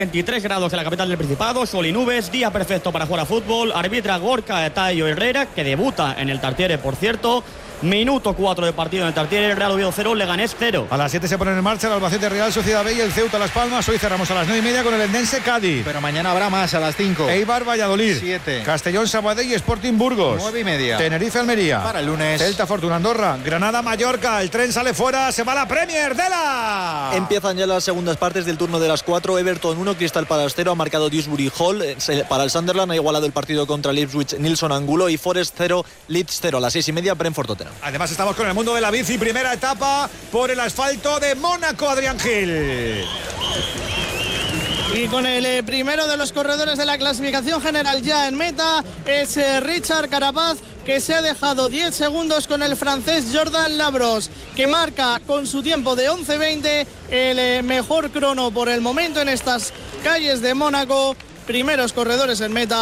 23 grados en la capital del Principado, sol y nubes, día perfecto para jugar a fútbol. Arbitra Gorka Tayo Herrera, que debuta en el Tartiere, por cierto. Minuto 4 de partido en el Tartiere, Real Oviedo 0, Leganés 0. A las 7 se ponen en marcha el Albacete Real Sociedad B y el Ceuta Las Palmas. Hoy cerramos a las 9:30 con el Endense Cádiz. Pero mañana habrá más a las 5. Eibar Valladolid. 7. Castellón Sabadell y Sporting Burgos. 9:30. Tenerife Almería. Para el lunes. Celta Fortuna Andorra. Granada Mallorca. El tren sale fuera. Se va la Premier de la. Empiezan ya las segundas partes del turno de las 4. Everton 1, Crystal Palace 0. Ha marcado Dewsbury Hall. Para el Sunderland ha igualado el partido contra el Ipswich Nilsson Angulo. Y Forest 0, Leeds 0. A las 6:30, Brentford Tottenham. Además estamos con el mundo de la bici. Primera etapa por el asfalto de Mónaco, Adrián Gil. Y con el primero de los corredores de la clasificación general ya en meta es Richard Carapaz, que se ha dejado 10 segundos con el francés Jordan Labros, que marca con su tiempo de 11:20 el mejor crono por el momento en estas calles de Mónaco. Primeros corredores en meta.